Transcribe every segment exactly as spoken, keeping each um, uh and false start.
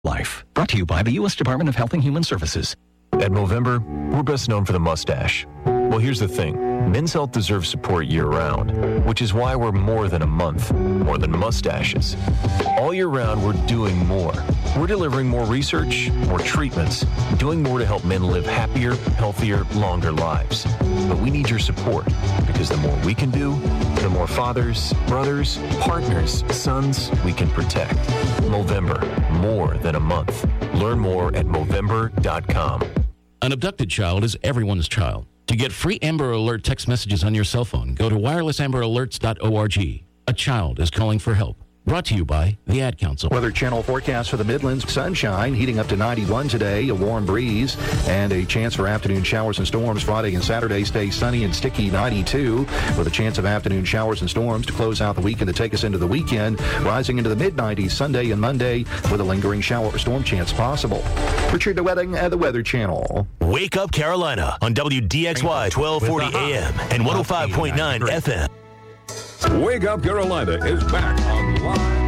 Life. Brought to you by the U S Department of Health and Human Services. At Movember, we're best known for the mustache. Well, here's the thing. Men's health deserves support year-round, which is why we're more than a month, more than mustaches. All year round, we're doing more. We're delivering more research, more treatments, doing more to help men live happier, healthier, longer lives. But we need your support, because the more we can do, the more fathers, brothers, partners, sons we can protect. Movember, more than a month. Learn more at Movember dot com. An abducted child is everyone's child. To get free Amber Alert text messages on your cell phone, go to wireless amber alerts dot org. A child is calling for help. Brought to you by the Ad Council. Weather Channel forecast for the Midlands. Sunshine heating up to ninety-one today, a warm breeze, and a chance for afternoon showers and storms. Friday and Saturday stay sunny and sticky, ninety-two, with a chance of afternoon showers and storms to close out the weekend to take us into the weekend, rising into the mid-nineties Sunday and Monday with a lingering shower or storm chance possible. Richard DeWetting at the Weather Channel. Wake Up Carolina on W D X Y twelve forty A M and one oh five point nine F M. Wake Up Carolina is back on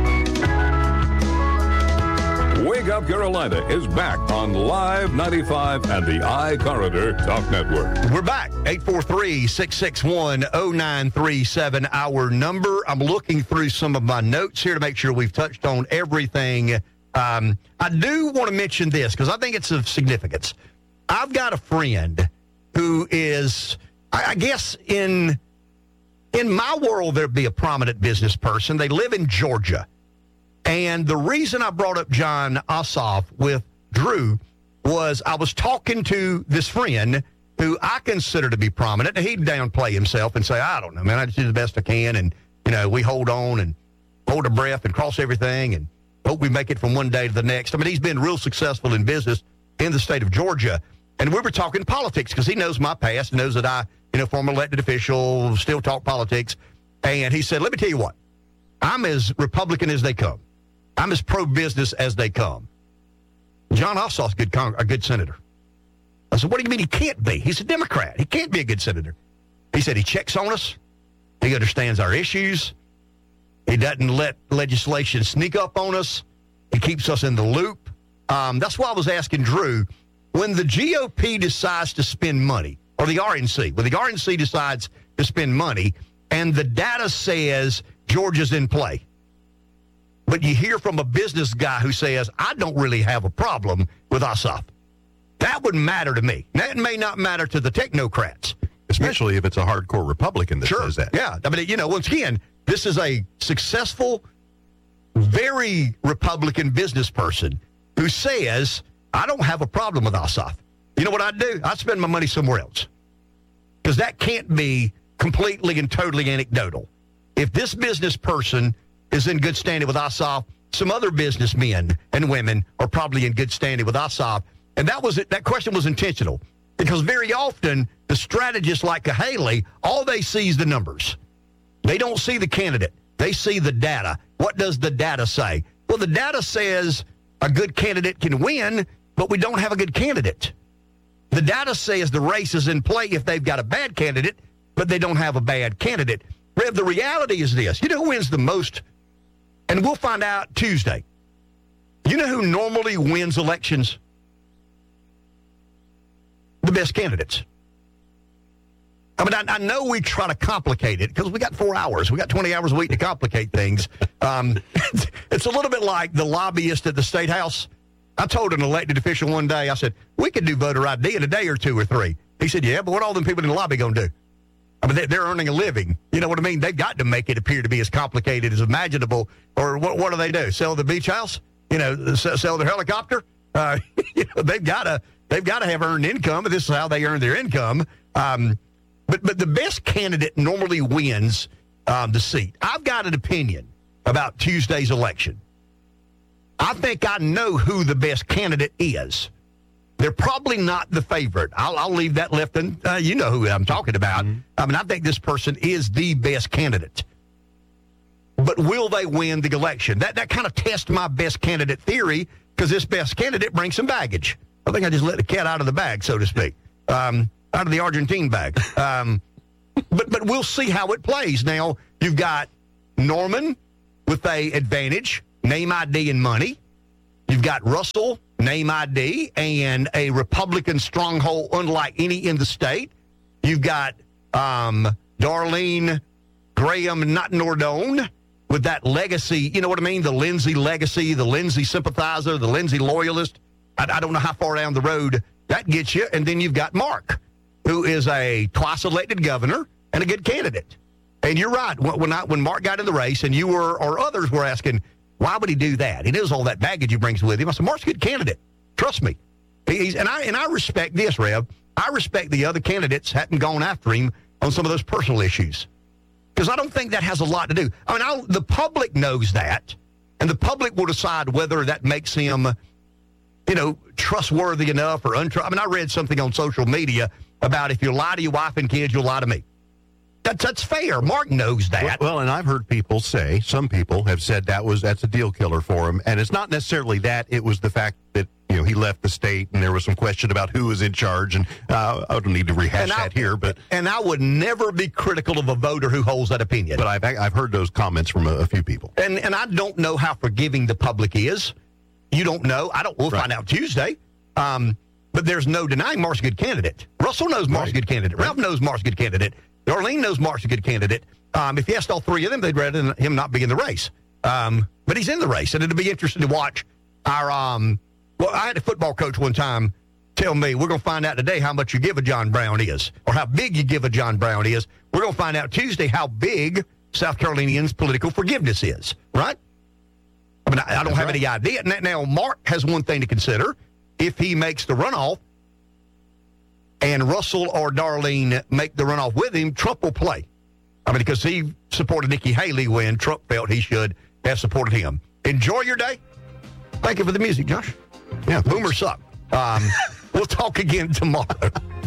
live. Wake Up Carolina is back on Live ninety-five and the iCorridor Talk Network. We're back. eight four three, six six one, oh nine three seven, our number. I'm looking through some of my notes here to make sure we've touched on everything. Um, I do want to mention this because I think it's of significance. I've got a friend who is, I, I guess, in... In my world, there'd be a prominent business person. They live in Georgia. And the reason I brought up Jon Ossoff with Drew was I was talking to this friend who I consider to be prominent. And he'd downplay himself and say, I don't know, man, I just do the best I can. And, you know, we hold on and hold our breath and cross everything and hope we make it from one day to the next. I mean, he's been real successful in business in the state of Georgia. And we were talking politics because he knows my past and knows that I, you know, former elected official, still talk politics. And he said, let me tell you what, I'm as Republican as they come. I'm as pro-business as they come. Jon Ossoff's a good, con- a good senator. I said, what do you mean he can't be? He's a Democrat. He can't be a good senator. He said he checks on us. He understands our issues. He doesn't let legislation sneak up on us. He keeps us in the loop. Um, that's why I was asking Drew, when the G O P decides to spend money, or the R N C, when the R N C decides to spend money, and the data says Georgia's in play, but you hear from a business guy who says, I don't really have a problem with Ossoff. That would matter to me. That may not matter to the technocrats. Especially if it's a hardcore Republican that sure. says that. Yeah. I mean, you know, once again, this is a successful, very Republican business person who says, I don't have a problem with Ossoff. You know what I'd do? I'd spend my money somewhere else. Because that can't be completely and totally anecdotal. If this business person is in good standing with Ossoff, some other businessmen and women are probably in good standing with Ossoff. And that was it. That question was intentional. Because very often, the strategists like Haley, all they see is the numbers. They don't see the candidate. They see the data. What does the data say? Well, the data says a good candidate can win, but we don't have a good candidate. The data says the race is in play if they've got a bad candidate, but they don't have a bad candidate. Rev, the reality is this. You know who wins the most? And we'll find out Tuesday. You know who normally wins elections? The best candidates. I mean, I, I know we try to complicate it because we got four hours. We got twenty hours a week to complicate things. Um, it's, it's a little bit like the lobbyist at the State House. I told an elected official one day, I said, we could do voter I D in a day or two or three. He said, yeah, but what are all them people in the lobby going to do? I mean, they're earning a living. You know what I mean? They've got to make it appear to be as complicated as imaginable. Or what, what do they do? Sell the beach house? You know, sell their helicopter? Uh, you know, they've got to they've got to have earned income. This is how they earn their income. Um, but but the best candidate normally wins um, the seat. I've got an opinion about Tuesday's election. I think I know who the best candidate is. They're probably not the favorite. I'll, I'll leave that left, and uh, you know who I'm talking about. Mm-hmm. I mean, I think this person is the best candidate. But will they win the election? That that kind of tests my best candidate theory, because this best candidate brings some baggage. I think I just let the cat out of the bag, so to speak, um, out of the Argentine bag. Um, but but we'll see how it plays. Now, you've got Norman with a advantage, name, I D, and money. You've got Russell, name I D, and a Republican stronghold unlike any in the state. You've got um, Darlene Graham Nordone with that legacy, you know what I mean? The Lindsay legacy, the Lindsay sympathizer, the Lindsay loyalist. I, I don't know how far down the road that gets you. And then you've got Mark, who is a twice-elected governor and a good candidate. And you're right. When I, when Mark got in the race and you were or others were asking, why would he do that? He knows all that baggage he brings with him. I said, Mark's a good candidate. Trust me. He's, and I and I respect this, Rev. I respect the other candidates hadn't gone after him on some of those personal issues. Because I don't think that has a lot to do. I mean, I'll, the public knows that, and the public will decide whether that makes him, you know, trustworthy enough or untrustworthy. I mean, I read something on social media about if you lie to your wife and kids, you'll lie to me. That's, that's fair. Mark knows that. Well, well, and I've heard people say, some people have said that was that's a deal killer for him. And it's not necessarily that. It was the fact that, you know, he left the state and there was some question about who was in charge. And uh, I don't need to rehash and that I, here. But And I would never be critical of a voter who holds that opinion. But I've, I've heard those comments from a, a few people. And and I don't know how forgiving the public is. You don't know. I don't. We'll right. find out Tuesday. Um, but there's no denying Mark's a good candidate. Russell knows Mark's right. a good candidate. Ralph knows Mark's a good candidate. Darlene knows Mark's a good candidate. Um, if you asked all three of them, they'd rather him not be in the race. Um, but he's in the race, and it'll be interesting to watch our um, – well, I had a football coach one time tell me, we're going to find out today how much you give a John Brown is or how big you give a John Brown is. We're going to find out Tuesday how big South Carolinians' political forgiveness is, right? I mean, I, I don't That's have right. any idea. Now, Mark has one thing to consider. If he makes the runoff, and Russell or Darlene make the runoff with him, Trump will play. I mean, because he supported Nikki Haley when Trump felt he should have supported him. Enjoy your day. Thank you for the music, Josh. Yeah, boomers suck. Um, we'll talk again tomorrow.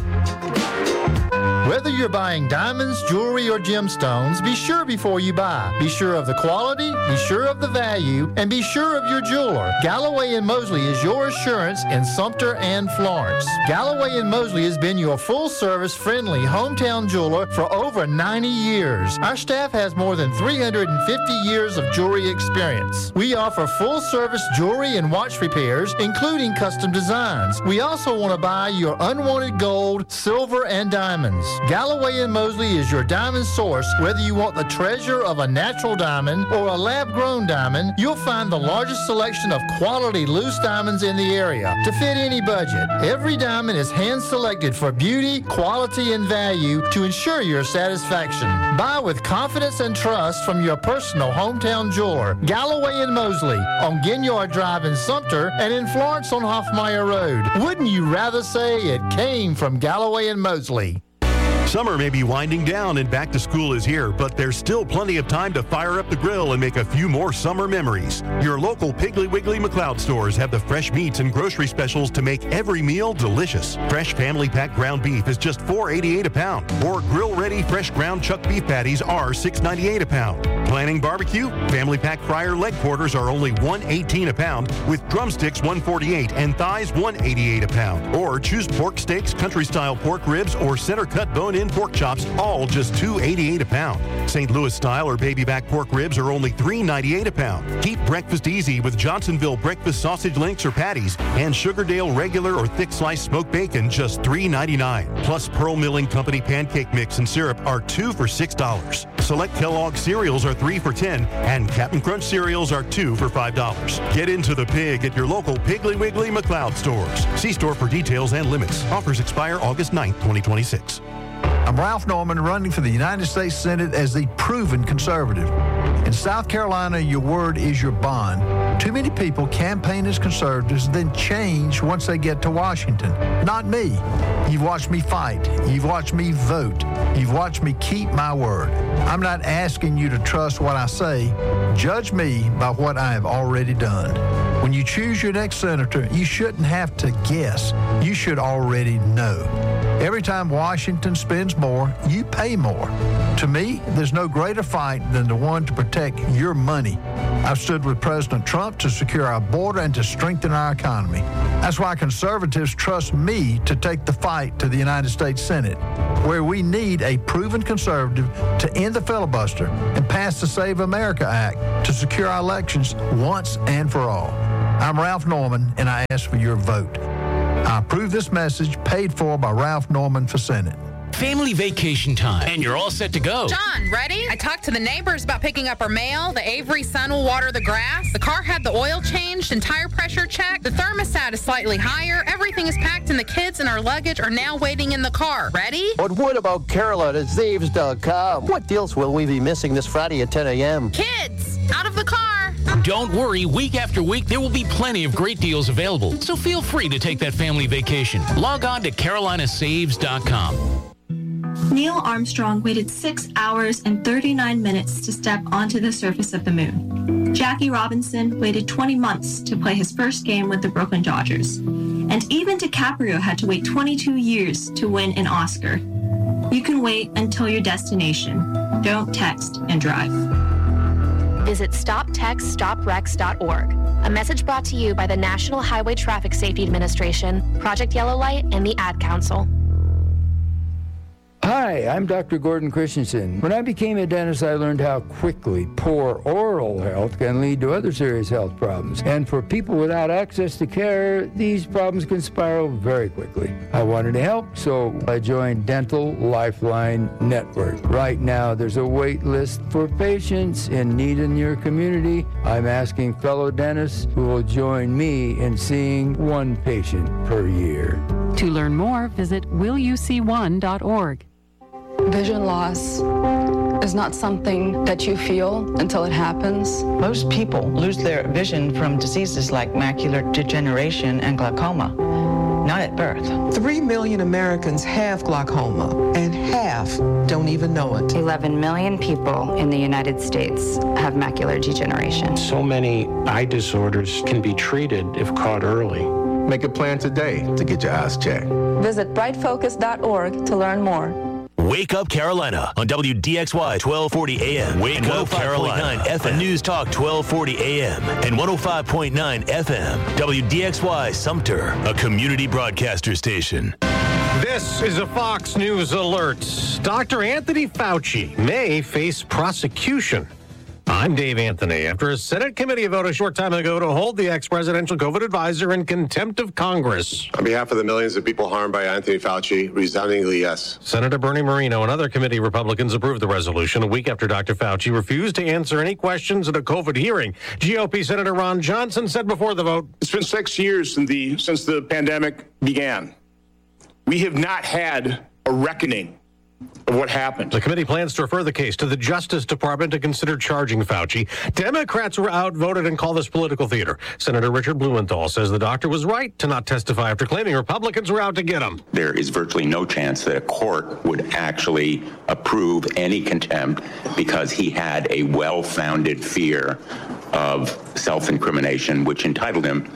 Whether you're buying diamonds, jewelry, or gemstones, be sure before you buy. Be sure of the quality, be sure of the value, and be sure of your jeweler. Galloway and Mosley is your assurance in Sumter and Florence. Galloway and Mosley has been your full-service, friendly hometown jeweler for over ninety years. Our staff has more than three hundred fifty years of jewelry experience. We offer full-service jewelry and watch repairs, including custom designs. We also want to buy your unwanted gold, silver, and diamonds. Galloway and Mosley is your diamond source. Whether you want the treasure of a natural diamond or a lab-grown diamond, you'll find the largest selection of quality loose diamonds in the area to fit any budget. Every diamond is hand-selected for beauty, quality, and value to ensure your satisfaction. Buy with confidence and trust from your personal hometown jeweler, Galloway and Mosley, on Ginyard Drive in Sumter and in Florence on Hoffmeyer Road. Wouldn't you rather say it came from Galloway and Mosley? Summer may be winding down and back to school is here, but there's still plenty of time to fire up the grill and make a few more summer memories. Your local Piggly Wiggly McLeod stores have the fresh meats and grocery specials to make every meal delicious. Fresh family pack ground beef is just four eighty-eight a pound, or grill-ready fresh ground chuck beef patties are six ninety-eight a pound. Planning barbecue? Family pack fryer leg quarters are only one eighteen a pound, with drumsticks one forty-eight and thighs one eighty-eight a pound. Or choose pork steaks, country-style pork ribs, or center-cut bone in pork chops, all just two eighty-eight a pound. Saint Louis style or baby back pork ribs are only three ninety-eight a pound. Keep breakfast easy with Johnsonville breakfast sausage links or patties, and Sugardale regular or thick sliced smoked bacon just three ninety-nine. Plus Pearl Milling Company pancake mix and syrup are two for six dollars. Select Kellogg cereals are three for ten, and Captain Crunch cereals are two for five dollars. Get into the pig at your local Piggly Wiggly McLeod stores. See store for details and limits. Offers expire August ninth, twenty twenty-six. I'm Ralph Norman, running for the United States Senate as the proven conservative. In South Carolina, your word is your bond. Too many people campaign as conservatives, then change once they get to Washington. Not me. You've watched me fight. You've watched me vote. You've watched me keep my word. I'm not asking you to trust what I say. Judge me by what I have already done. When you choose your next senator, you shouldn't have to guess. You should already know. Every time Washington spends more, you pay more. To me, there's no greater fight than the one to protect your money. I've stood with President Trump to secure our border and to strengthen our economy. That's why conservatives trust me to take the fight to the United States Senate, where we need a proven conservative to end the filibuster and pass the Save America Act to secure our elections once and for all. I'm Ralph Norman, and I ask for your vote. I approve this message paid for by Ralph Norman for Senate. Family vacation time, and you're all set to go. John, ready? I talked to the neighbors about picking up our mail. The Avery son will water the grass. The car had the oil changed and tire pressure checked. The thermostat is slightly higher. Everything is packed, and the kids and our luggage are now waiting in the car. Ready? But what about Carolina Zaves dot com? What deals will we be missing this Friday at ten a.m.? Kids, out of the car. Don't worry, week after week, there will be plenty of great deals available. So feel free to take that family vacation. Log on to Carolina Saves dot com. Neil Armstrong waited six hours and thirty-nine minutes to step onto the surface of the moon. Jackie Robinson waited twenty months to play his first game with the Brooklyn Dodgers. And even DiCaprio had to wait twenty-two years to win an Oscar. You can wait until your destination. Don't text and drive. Visit stop text stop wrecks dot org. A message brought to you by the National Highway Traffic Safety Administration, Project Yellow Light, and the Ad Council. Hi, I'm Doctor Gordon Christensen. When I became a dentist, I learned how quickly poor oral health can lead to other serious health problems. And for people without access to care, these problems can spiral very quickly. I wanted to help, so I joined Dental Lifeline Network. Right now, there's a wait list for patients in need in your community. I'm asking fellow dentists who will join me in seeing one patient per year. To learn more, visit will you see one dot org. Vision loss is not something that you feel until it happens. Most people lose their vision from diseases like macular degeneration and glaucoma, not at birth. Three million Americans have glaucoma, and half don't even know it. eleven million people in the United States have macular degeneration. So many eye disorders can be treated if caught early. Make a plan today to get your eyes checked. Visit bright focus dot org to learn more. Wake Up Carolina on W D X Y twelve forty A M. Wake Up Carolina F M. News Talk twelve forty A M and one oh five point nine F M. W D X Y Sumter, a community broadcaster station. This is a Fox News alert. Doctor Anthony Fauci may face prosecution. I'm Dave Anthony. After a Senate committee vote a short time ago to hold the ex-presidential COVID advisor in contempt of Congress. On behalf of the millions of people harmed by Anthony Fauci, resoundingly yes. Senator Bernie Moreno and other committee Republicans approved the resolution a week after Doctor Fauci refused to answer any questions at a COVID hearing. G O P Senator Ron Johnson said before the vote, "It's been six years since the, since the pandemic began. We have not had a reckoning of what happened." The committee plans to refer the case to the Justice Department to consider charging Fauci. Democrats were outvoted and call this political theater. Senator Richard Blumenthal says the doctor was right to not testify after claiming Republicans were out to get him. There is virtually no chance that a court would actually approve any contempt because he had a well-founded fear of self-incrimination, which entitled him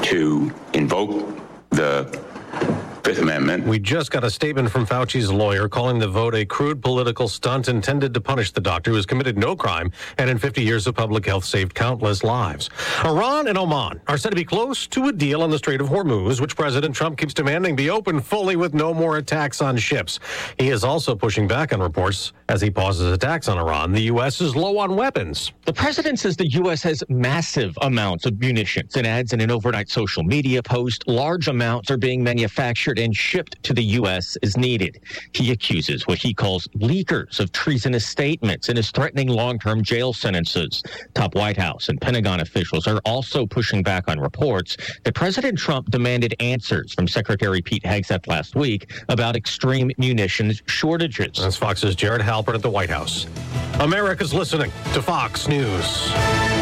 to invoke the Fifth Amendment. We just got a statement from Fauci's lawyer calling the vote a crude political stunt intended to punish the doctor who has committed no crime and in fifty years of public health saved countless lives. Iran and Oman are said to be close to a deal on the Strait of Hormuz, which President Trump keeps demanding be open fully with no more attacks on ships. He is also pushing back on reports as he pauses attacks on Iran. The U S is low on weapons. The president says the U S has massive amounts of munitions and adds in an overnight social media post, large amounts are being manufactured and shipped to the U S as needed. He accuses what he calls leakers of treasonous statements and is threatening long-term jail sentences. Top White House and Pentagon officials are also pushing back on reports that President Trump demanded answers from Secretary Pete Hegseth last week about extreme munitions shortages. That's Fox's Jared Halpern at the White House. America's listening to Fox News.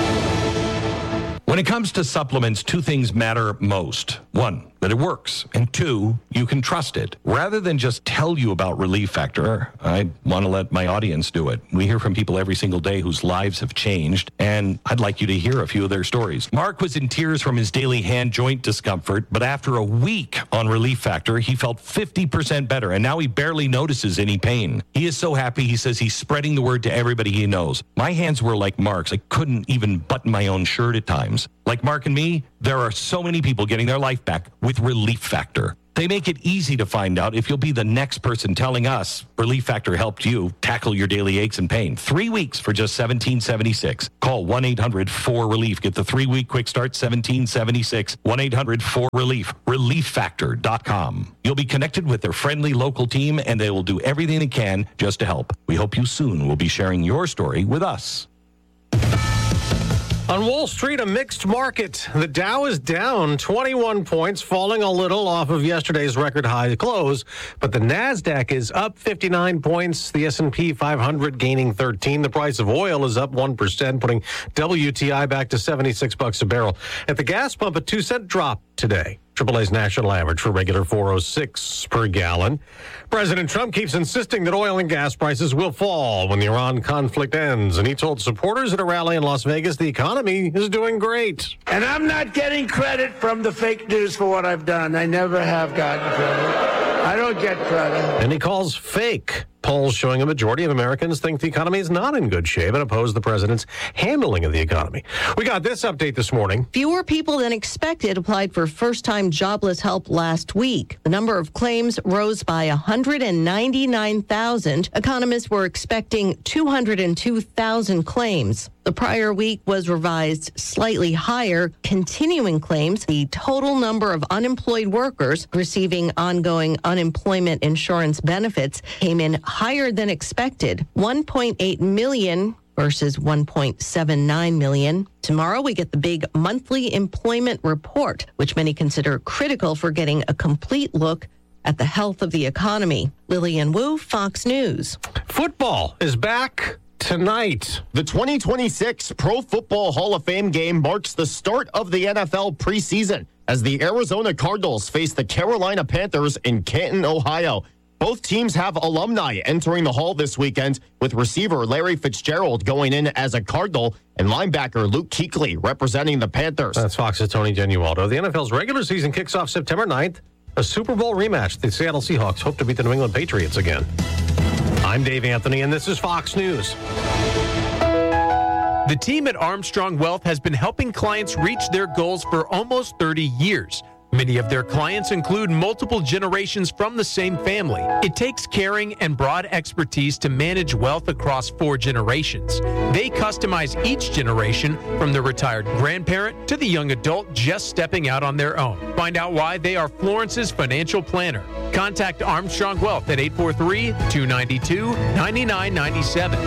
When it comes to supplements, two things matter most. One, that it works. And two, you can trust it. Rather than just tell you about Relief Factor, I want to let my audience do it. We hear from people every single day whose lives have changed, and I'd like you to hear a few of their stories. Mark was in tears from his daily hand joint discomfort, but after a week on Relief Factor, he felt fifty percent better, and now he barely notices any pain. He is so happy, he says he's spreading the word to everybody he knows. My hands were like Mark's. I couldn't even button my own shirt at times. Like Mark and me, there are so many people getting their life back with Relief Factor. They make it easy to find out if you'll be the next person telling us Relief Factor helped you tackle your daily aches and pain. Three weeks for just seventeen dollars and seventy-six cents. Call one eight hundred four relief. Get the three-week quick start, seventeen dollars and seventy-six cents. one eight hundred four relief. relief factor dot com. You'll be connected with their friendly local team, and they will do everything they can just to help. We hope you soon will be sharing your story with us. On Wall Street, a mixed market. The Dow is down twenty-one points, falling a little off of yesterday's record high close. But the NASDAQ is up fifty-nine points. The S and P five hundred gaining thirteen. The price of oil is up one percent, putting W T I back to seventy-six bucks a barrel. At the gas pump, a two cent drop today. triple A's national average for regular four oh six per gallon. President Trump keeps insisting that oil and gas prices will fall when the Iran conflict ends. And he told supporters at a rally in Las Vegas the economy is doing great. And I'm not getting credit from the fake news for what I've done. I never have gotten credit. I don't get credit. And he calls fake. Polls showing a majority of Americans think the economy is not in good shape and oppose the president's handling of the economy. We got this update this morning. Fewer people than expected applied for first-time jobless help last week. The number of claims rose by one hundred ninety-nine thousand. Economists were expecting two hundred two thousand claims. The prior week was revised slightly higher. Continuing claims, the total number of unemployed workers receiving ongoing unemployment insurance benefits came in higher than expected, one point eight million versus one point seven nine million. Tomorrow we get the big monthly employment report, which many consider critical for getting a complete look at the health of the economy. Lillian Wu, Fox News. Football is back tonight. The twenty twenty-six Pro Football Hall of Fame game marks the start of the N F L preseason as the Arizona Cardinals face the Carolina Panthers in Canton, Ohio. Both teams have alumni entering the hall this weekend, with receiver Larry Fitzgerald going in as a Cardinal and linebacker Luke Kuechly representing the Panthers. That's Fox's Tony Genualdo. The N F L's regular season kicks off September ninth. A Super Bowl rematch. The Seattle Seahawks hope to beat the New England Patriots again. I'm Dave Anthony, and this is Fox News. The team at Armstrong Wealth has been helping clients reach their goals for almost thirty years. Many of their clients include multiple generations from the same family. It takes caring and broad expertise to manage wealth across four generations. They customize each generation, from the retired grandparent to the young adult just stepping out on their own. Find out why they are Florence's financial planner. Contact Armstrong Wealth at eight four three, two nine two, nine nine nine seven.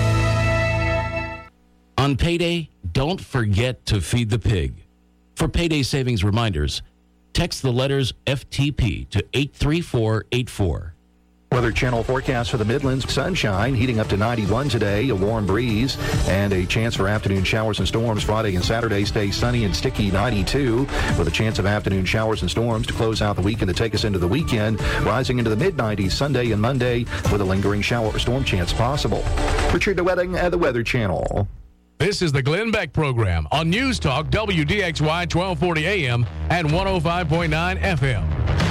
On payday, don't forget to feed the pig. For payday savings reminders, text the letters F T P to eight three four eight four. Weather Channel forecast for the Midlands. Sunshine heating up to ninety-one today, a warm breeze, and a chance for afternoon showers and storms. Friday and Saturday stay sunny and sticky, ninety-two, with a chance of afternoon showers and storms to close out the weekend to take us into the weekend, rising into the mid nineties Sunday and Monday with a lingering shower or storm chance possible. Richard DeWetting at the Weather Channel. This is the Glenn Beck Program on News Talk W D X Y twelve forty A M and one oh five point nine F M.